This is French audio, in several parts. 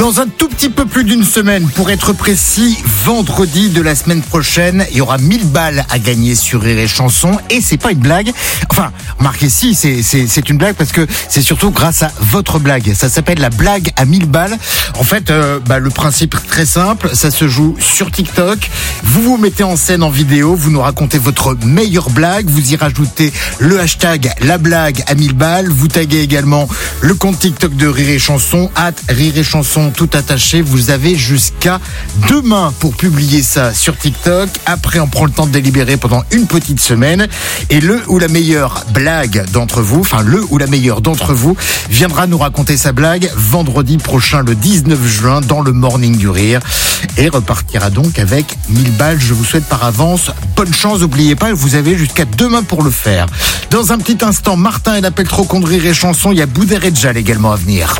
Dans un tout petit peu plus d'une semaine, pour être précis, vendredi de la semaine prochaine, il y aura 1000 balles à gagner sur Rire et Chanson. Et c'est pas une blague. Enfin, remarquez si, c'est une blague parce que c'est surtout grâce à votre blague. Ça s'appelle la blague à 1000 balles. En fait, le principe est très simple. Ça se joue sur TikTok. Vous vous mettez en scène en vidéo. Vous nous racontez votre meilleure blague. Vous y rajoutez le hashtag la blague à 1000 balles. Vous taguez également le compte TikTok de Rire et Chanson, @Rire et Chanson tout attaché. Vous avez jusqu'à demain pour publier ça sur TikTok. Après, on prend le temps de délibérer pendant une petite semaine. Et le ou la meilleure blague d'entre vous, viendra nous raconter sa blague vendredi prochain, le 19 juin, dans le Morning du Rire. Et repartira donc avec 1000 balles. Je vous souhaite par avance bonne chance. N'oubliez pas, vous avez jusqu'à demain pour le faire. Dans un petit instant, Martin et l'appel trop con de Rire et Chanson. Il y a Boudère-et-Djal également à venir.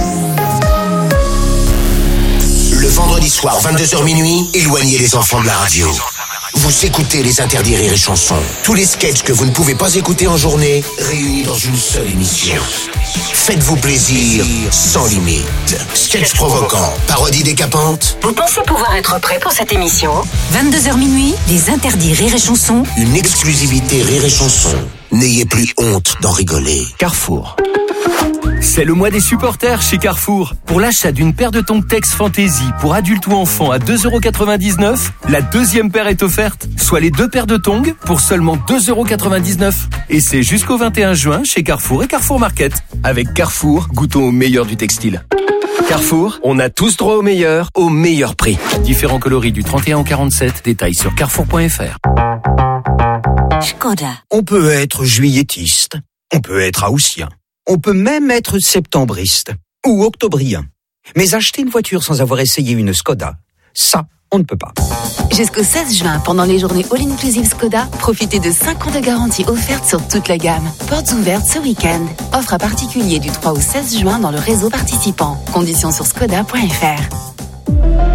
Le vendredi soir, 22h minuit, éloignez les enfants de la radio. Vous écoutez les interdits Rire et Chanson. Tous les sketchs que vous ne pouvez pas écouter en journée, réunis dans une seule émission. Faites-vous plaisir sans limite. Sketchs provocants, parodies décapantes. Vous pensez pouvoir être prêt pour cette émission ? 22h minuit, les interdits Rire et Chanson. Une exclusivité Rire et Chanson. N'ayez plus honte d'en rigoler. Carrefour. C'est le mois des supporters chez Carrefour. Pour l'achat d'une paire de tongs Tex Fantasy pour adultes ou enfants à 2,99€, la deuxième paire est offerte, soit les 2 paires de tongs pour seulement 2,99€. Et c'est jusqu'au 21 juin chez Carrefour et Carrefour Market. Avec Carrefour, goûtons au meilleur du textile. Carrefour, on a tous droit au meilleur prix. Différents coloris du 31 au 47, détails sur carrefour.fr. Skoda. On peut être juilletiste, on peut être haussien, on peut même être septembriste ou octobrien. Mais acheter une voiture sans avoir essayé une Skoda, ça, on ne peut pas. Jusqu'au 16 juin, pendant les journées All-Inclusive Skoda, profitez de 5 ans de garantie offerte sur toute la gamme. Portes ouvertes ce week-end. Offre à particulier du 3 au 16 juin dans le réseau participant. Conditions sur skoda.fr.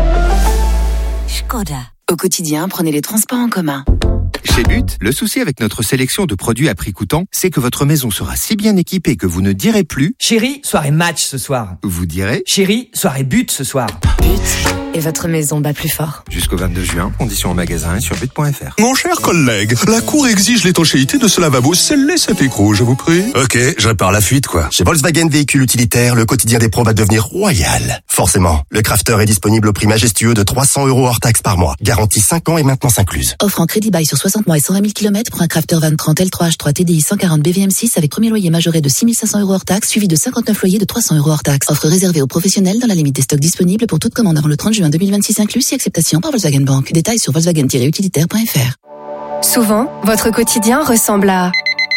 Skoda. Au quotidien, prenez les transports en commun. Chez But, le souci avec notre sélection de produits à prix coûtant, c'est que votre maison sera si bien équipée que vous ne direz plus « Chérie, soirée match ce soir ». Vous direz « Chérie, soirée but ce soir ». But. Et votre maison bat plus fort. Jusqu'au 22 juin, conditions en magasin et sur but.fr. Mon cher collègue, la Cour exige l'étanchéité de ce lavabo. Scellez cet écrou, je vous prie. Ok, je répare la fuite, quoi. Chez Volkswagen Véhicules Utilitaires, le quotidien des pros va devenir royal. Forcément, le Crafter est disponible au prix majestueux de 300€ hors taxe par mois. Garantie 5 ans et maintenance incluse. Offre en crédit bail sur 60 mois et 120 000 km pour un Crafter Van 30 L3H3 TDI 140 BVM6 avec premier loyer majoré de 6 500€ hors taxe, suivi de 59 loyers de 300€ hors taxe. Offre réservée aux professionnels dans la limite des stocks disponibles pour toute commande avant le 30 juin 2026 inclus, si acceptation par Volkswagen Bank. Détails sur volkswagen-utilitaire.fr. Souvent, votre quotidien ressemble à...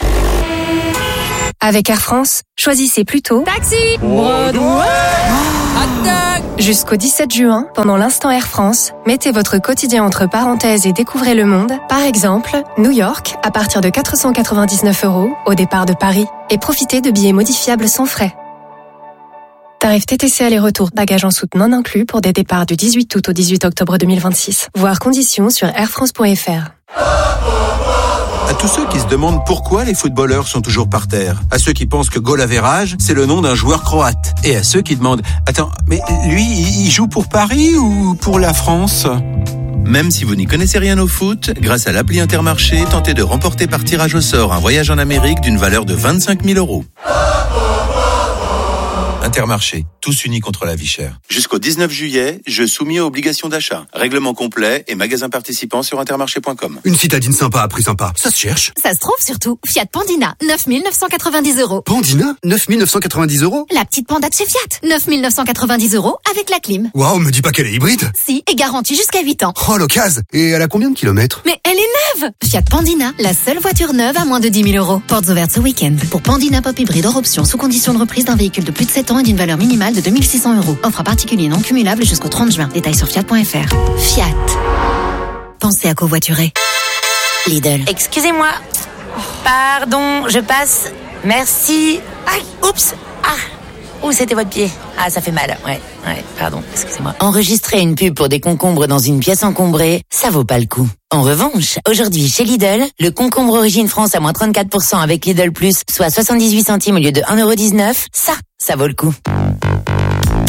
Avec Air France, choisissez plutôt Taxi Broadway. Jusqu'au 17 juin, pendant l'instant Air France, mettez votre quotidien entre parenthèses et découvrez le monde. Par exemple, New York, à partir de 499€ au départ de Paris. Et profitez de billets modifiables sans frais. Tarif TTC aller-retour, bagages en soute non inclus pour des départs du 18 août au 18 octobre 2026. Voir conditions sur airfrance.fr. À tous ceux qui se demandent pourquoi les footballeurs sont toujours par terre. À ceux qui pensent que goal average, c'est le nom d'un joueur croate. Et à ceux qui demandent, attends, mais lui, il joue pour Paris ou pour la France ? Même si vous n'y connaissez rien au foot, grâce à l'appli Intermarché, tentez de remporter par tirage au sort un voyage en Amérique d'une valeur de 25 000€. Intermarché, tous unis contre la vie chère. Jusqu'au 19 juillet, jeu soumis aux obligations d'achat. Règlement complet et magasins participants sur intermarché.com. Une citadine sympa à prix sympa, ça se cherche. Ça se trouve surtout. Fiat Pandina, 9 990€. Pandina, 9 990€. La petite Panda de chez Fiat, 9 990€ avec la clim. Waouh, me dis pas qu'elle est hybride. Si, et garantie jusqu'à 8 ans. Oh, l'occasion. Et elle a combien de kilomètres ? Mais elle est neuve. Fiat Pandina, la seule voiture neuve à moins de 10 000€. Portes ouvertes ce week-end. Pour Pandina Pop Hybride hors option, sous condition de reprise d'un véhicule de plus de 7 ans et d'une valeur minimale de 2 600€. Offre à particulier non cumulable jusqu'au 30 juin. Détails sur Fiat.fr. Fiat. Pensez à covoiturer. Lidl. Excusez-moi. Pardon, je passe. Merci. Aïe, oups. Ah. Ouh, c'était votre pied. Ah, ça fait mal. Ouais, pardon, excusez-moi. Enregistrer une pub pour des concombres dans une pièce encombrée, ça vaut pas le coup. En revanche, aujourd'hui, chez Lidl, le concombre Origine France à moins 34% avec Lidl Plus, soit 78 centimes au lieu de 1,19€, ça vaut le coup.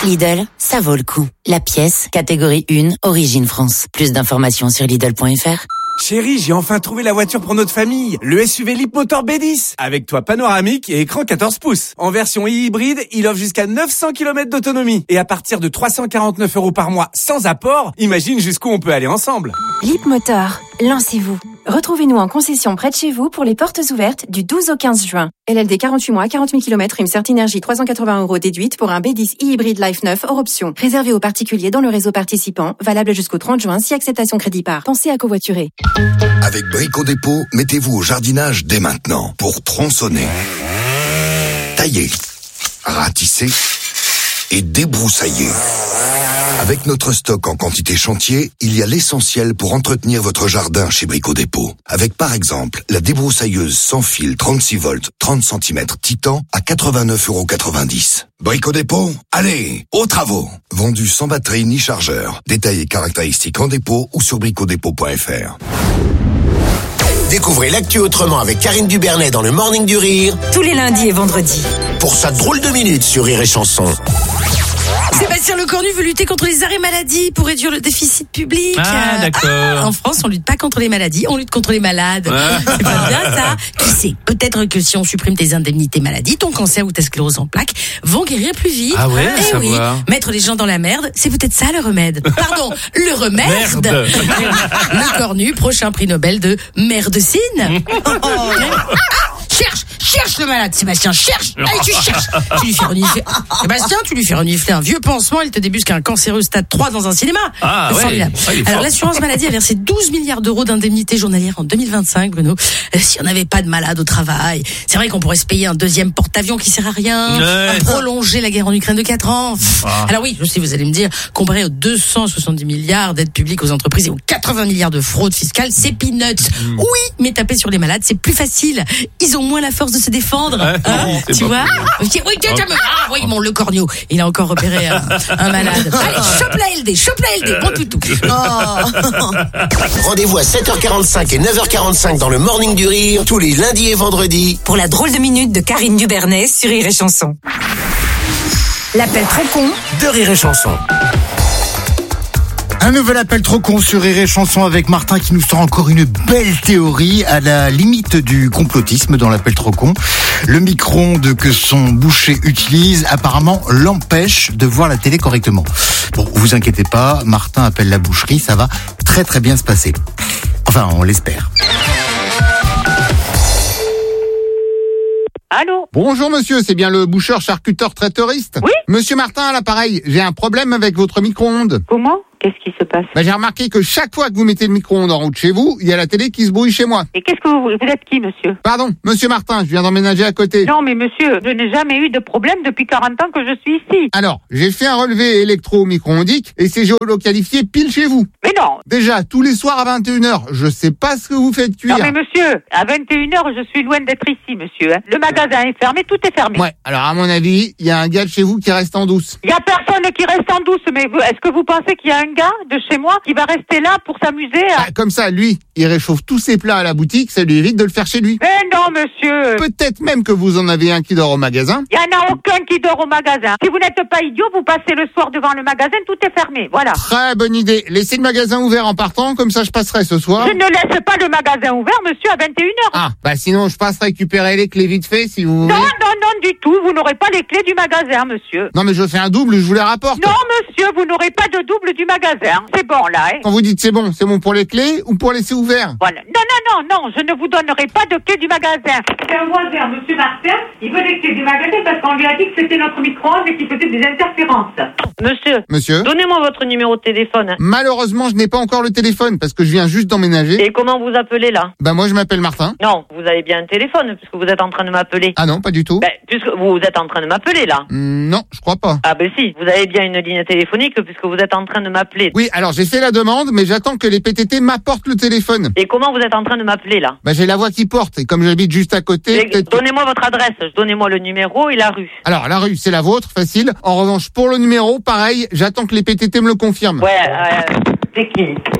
Lidl, ça vaut le coup. La pièce, catégorie 1, origine France. Plus d'informations sur Lidl.fr. Chérie, j'ai enfin trouvé la voiture pour notre famille. Le SUV Leapmotor B10. Avec toit panoramique et écran 14 pouces. En version hybride, il offre jusqu'à 900 km d'autonomie. Et à partir de 349 € par mois sans apport, imagine jusqu'où on peut aller ensemble. Leapmotor, lancez-vous. Retrouvez-nous en concession près de chez vous pour les portes ouvertes du 12 au 15 juin. LLD 48 mois, 40 000 km, une Cert Énergie 380 € déduite pour un B10 e-hybride Life 9 hors option. Réservé aux particuliers dans le réseau participant, valable jusqu'au 30 juin si acceptation crédit par. Pensez à covoiturer. Avec Brico Dépôt, mettez-vous au jardinage dès maintenant pour tronçonner, tailler, ratisser et débroussailler. Avec notre stock en quantité chantier, il y a l'essentiel pour entretenir votre jardin chez Brico Dépôt. Avec par exemple la débroussailleuse sans fil 36 volts, 30 cm Titan à 89,90 €. Brico Dépôt, allez, aux travaux. Vendu sans batterie ni chargeur. Détails et caractéristiques en dépôt ou sur bricodépôt.fr. Découvrez l'actu autrement avec Karine Dubernet dans le Morning du Rire. Tous les lundis et vendredis. Pour sa drôle de minute sur Rire et Chanson. Sébastien Lecornu veut lutter contre les arrêts maladie pour réduire le déficit public. Ah, d'accord. En France, on lutte pas contre les maladies, on lutte contre les malades. C'est pas bien ça. Qui sait, peut-être que si on supprime tes indemnités maladie, ton cancer ou ta sclérose en plaques vont guérir plus vite. Ah ouais, Eh oui, savoir. mettre les gens dans la merde, c'est peut-être ça le remède. Pardon, le remède. Merde. Lecornu, prochain prix Nobel de merdecine. Cherche le malade, Sébastien, cherche. Allez, tu cherches. Tu lui fais renifler. Sébastien, tu lui fais renifler un vieux pansement, il te débusque un cancéreux stade 3 dans un cinéma. Ah, ouais. Formidable. Ah, il est Alors, fort. l'assurance maladie a versé 12 milliards d'euros d'indemnités journalières en 2025, Bruno. Si on n'avait pas de malades au travail, c'est vrai qu'on pourrait se payer un deuxième porte-avions qui sert à rien, Ouais. à prolonger la guerre en Ukraine de 4 ans. Ah. Alors oui, je sais, vous allez me dire, comparé aux 270 milliards d'aides publiques aux entreprises et aux 80 milliards de fraude fiscale, c'est peanuts. Oui, mais taper sur les malades, c'est plus facile. Ils ont moins la force de se défendre. Ouais, c'est tu pas vois? faux. Ok, oui, tiens, oui, mon Le Cornio, il a encore repéré un malade. Allez, chope la LD, bon toutou. Rendez-vous à 7h45 et 9h45 dans le Morning du Rire, tous les lundis et vendredis. Pour la drôle de minute de Karine Dubernet sur Rire et Chanson. L'appel trop con De Rire et Chanson. Un nouvel appel trop con sur Rire et Chanson avec Martin qui nous sort encore une belle théorie à la limite du complotisme dans l'appel trop con. Le micro-ondes que son boucher utilise apparemment l'empêche de voir la télé correctement. Bon, vous inquiétez pas, Martin appelle la boucherie, ça va très très bien se passer. Enfin, on l'espère. Allô? Bonjour monsieur, c'est bien le boucheur charcuteur traiteuriste? Oui. Monsieur Martin à l'appareil, j'ai un problème avec votre micro-ondes. Comment? Qu'est-ce qui se passe? J'ai remarqué que chaque fois que vous mettez le micro-ondes en route chez vous, il y a la télé qui se brouille chez moi. Et qu'est-ce que vous êtes qui, monsieur? Pardon, monsieur Martin, je viens d'emménager à côté. Non, mais monsieur, je n'ai jamais eu de problème depuis 40 ans que je suis ici. Alors, j'ai fait un relevé électro-micro-ondique et c'est géolocalifié pile chez vous. Mais non. Déjà, tous les soirs à 21h, je sais pas ce que vous faites cuire. Non, mais monsieur, à 21h, je suis loin d'être ici, monsieur. Hein. Le magasin est fermé, tout est fermé. Ouais, alors à mon avis, il y a un gars de chez vous qui reste en douce. Il y a personne qui reste en douce, mais est-ce que vous pensez qu'il y a un gars de chez moi qui va rester là pour s'amuser à... Ah, comme ça, lui, il réchauffe tous ses plats à la boutique, ça lui évite de le faire chez lui. Mais non, monsieur. Peut-être même que vous en avez un qui dort au magasin. Il n'y en a aucun qui dort au magasin. Si vous n'êtes pas idiot, vous passez le soir devant le magasin, tout est fermé, voilà. Très bonne idée. Laissez le magasin ouvert en partant, comme ça je passerai ce soir. Je ne laisse pas le magasin ouvert, monsieur, à 21h. Ah, bah sinon je passe récupérer les clés vite fait, si vous voulez. Non, du tout. Vous n'aurez pas les clés du magasin, monsieur. Non, mais je fais un double, je vous les rapporte. Non, monsieur, vous n'aurez pas de double du magasin. C'est bon, là, hein. Quand vous dites c'est bon pour les clés ou pour laisser ouvert? Voilà. Non, je ne vous donnerai pas de clés du magasin. C'est un voisin, monsieur Martin. Il veut les clés du magasin parce qu'on lui a dit que c'était notre micro-ondes et qu'il faisait des interférences. Monsieur. Donnez-moi votre numéro de téléphone. Malheureusement, je n'ai pas encore le téléphone parce que je viens juste d'emménager. Et comment vous appelez là? Bah moi je m'appelle Martin. Non, vous avez bien un téléphone puisque vous êtes en train de m'appeler. Ah non, pas du tout. Puisque vous êtes en train de m'appeler là. Non, je crois pas. Ah ben si, vous avez bien une ligne téléphonique puisque vous êtes en train de m'appeler. Oui, alors j'ai fait la demande, mais j'attends que les PTT m'apportent le téléphone. Et comment vous êtes en train de m'appeler là? Bah j'ai la voix qui porte et comme j'habite juste à côté. Donnez-moi votre adresse, donnez-moi le numéro et la rue. Alors la rue c'est la vôtre, facile. En revanche pour le numéro, pareil, j'attends que les PTT me le confirment. Ouais, c'est qui?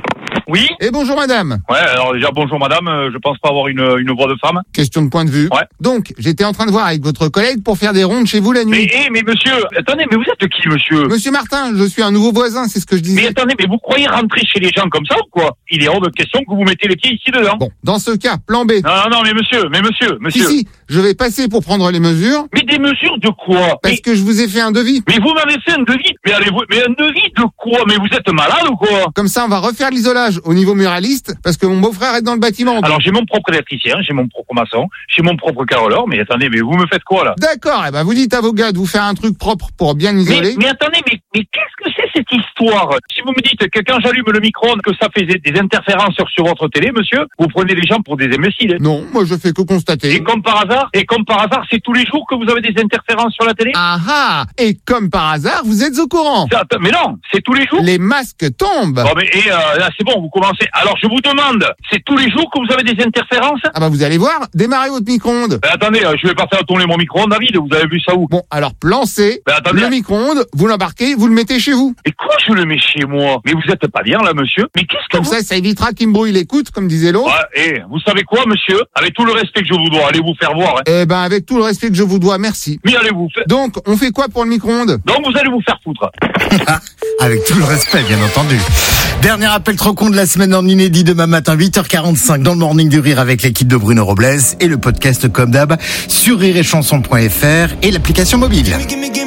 Oui. Et bonjour madame. Ouais, alors déjà bonjour madame, je pense pas avoir une voix de femme. Question de point de vue. Ouais. Donc, j'étais en train de voir avec votre collègue pour faire des rondes chez vous la nuit. Mais monsieur, attendez, mais vous êtes qui monsieur? Monsieur Martin, je suis un nouveau voisin, c'est ce que je disais. Mais attendez, mais vous croyez rentrer chez les gens comme ça ou quoi? Il est hors de question que vous mettez les pieds ici dedans. Bon, dans ce cas, plan B. Non, mais monsieur. Si, je vais passer pour prendre les mesures. Mais des mesures de quoi? Parce que je vous ai fait un devis. Mais vous m'avez fait un devis? Mais un devis de quoi? Mais vous êtes malade ou quoi? Comme ça, on va refaire l'isolage au niveau muraliste, parce que mon beau-frère est dans le bâtiment. Alors, j'ai mon propre électricien, j'ai mon propre maçon, j'ai mon propre carreleur, mais attendez, mais vous me faites quoi, là? D'accord, eh ben, vous dites à vos gars de vous faire un truc propre pour bien isoler. Mais attendez, mais qu'est-ce que c'est cette histoire? Si vous me dites que quand j'allume le micro-ondes, que ça fait des interférences sur votre télé, monsieur, vous prenez les gens pour des imbéciles. Non, moi je fais que constater. Et comme par hasard, c'est tous les jours que vous avez des interférences sur la télé? Ah! Et comme par hasard, vous êtes au courant. Mais non, c'est tous les jours. Les masques tombent. Bon, mais là, c'est bon, vous commencez. Alors, je vous demande, c'est tous les jours que vous avez des interférences? Ah bah vous allez voir, démarrez votre micro-ondes. Attendez, je vais pas faire tourner mon micro-ondes, David, vous avez vu ça où? Bon, alors plan C, le micro-ondes, vous l'embarquez, vous le mettez chez vous. Et quoi je le mets chez moi? Mais vous êtes pas bien là, monsieur? Mais qu'est-ce que Comme ça évitera qu'il me brouille l'écoute, comme disait l'autre. Et vous savez quoi, monsieur? Avec tout le respect que je vous dois, allez vous faire voir. Eh ben, avec tout le respect que je vous dois, merci. Mais allez vous faire... Donc, on fait quoi pour le micro-ondes? Donc, vous allez vous faire foutre. Avec tout le respect, bien entendu. Dernier appel trop con de la semaine en inédit demain matin, 8h45 dans le Morning du Rire avec l'équipe de Bruno Robles et le podcast comme d'hab sur rireetchanson.fr et l'application mobile.